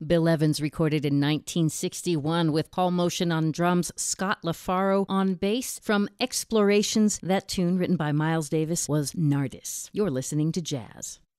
Bill Evans recorded in 1961 with Paul Motian on drums, Scott LaFaro on bass. From Explorations, that tune written by Miles Davis was Nardis. You're listening to Jazz.